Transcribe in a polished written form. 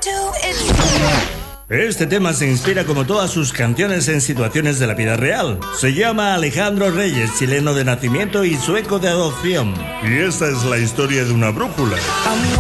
Este tema se inspira como todas sus canciones en situaciones de la vida real. Se llama Alejandro Reyes, chileno de nacimiento y sueco de adopción. Y esta es la historia de una brújula.